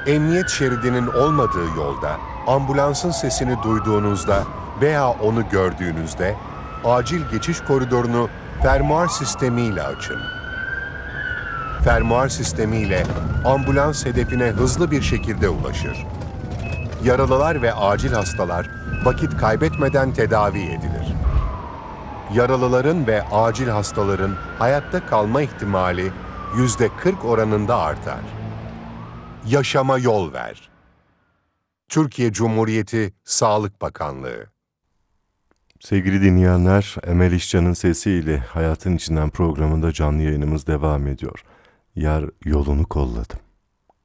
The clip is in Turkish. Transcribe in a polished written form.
Emniyet şeridinin olmadığı yolda ambulansın sesini duyduğunuzda veya onu gördüğünüzde acil geçiş koridorunu fermuar sistemiyle açın. Fermuar sistemiyle ambulans hedefine hızlı bir şekilde ulaşır. Yaralılar ve acil hastalar vakit kaybetmeden tedavi edilir. Yaralıların ve acil hastaların hayatta kalma ihtimali %40 oranında artar. Yaşama yol ver. Türkiye Cumhuriyeti Sağlık Bakanlığı. Sevgili dinleyenler, Emel İşcan'ın sesiyle Hayatın İçinden programında canlı yayınımız devam ediyor. Yar yolunu kolladım.